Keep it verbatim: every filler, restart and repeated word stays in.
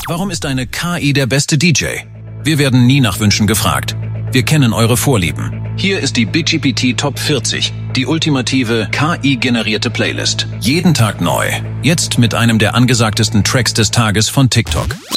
Warum ist eine K I der beste D J? Wir werden nie nach Wünschen gefragt. Wir kennen eure Vorlieben. Hier ist die BitGPT Top vierzig, die ultimative K I-generierte Playlist. Jeden Tag neu. Jetzt mit einem der angesagtesten Tracks des Tages von TikTok.